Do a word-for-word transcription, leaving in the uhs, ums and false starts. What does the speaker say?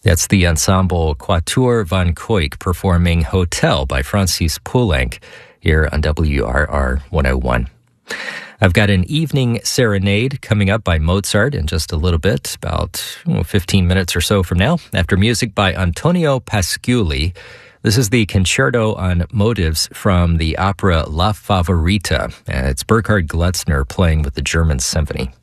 That's the ensemble Quatuor van Koik performing Hotel by Francis Poulenc here on W R R one oh one. I've got an evening serenade coming up by Mozart in just a little bit, about oh, fifteen minutes or so from now, after music by Antonio Pasciulli. This is the concerto on motives from the opera La Favorita, and it's Burkhard Glutzner playing with the German Symphony.